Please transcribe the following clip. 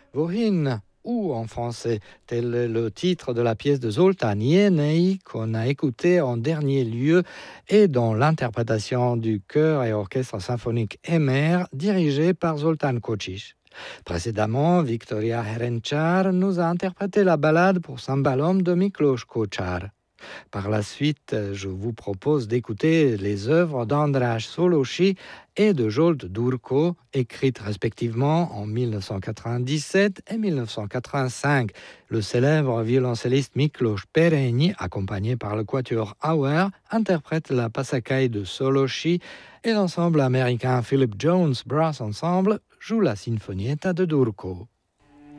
Vohin, ou en français, tel est le titre de la pièce de Zoltán Yenei qu'on a écouté en dernier lieu et dont l'interprétation du chœur et orchestre symphonique Emer dirigé par Zoltán Kocsis. Précédemment, Victoria Herenchar nous a interprété la ballade pour cymbalum de Miklos Kocsár. Par la suite, je vous propose d'écouter les œuvres d'András Szolósi et de Zsolt Durko, écrites respectivement en 1997 et 1985. Le célèbre violoncelliste Miklos Perényi, accompagné par le quatuor Auer, interprète la Passacaille de Szolósi et l'ensemble américain Philip Jones Brass Ensemble joue la Sinfonietta de Durko.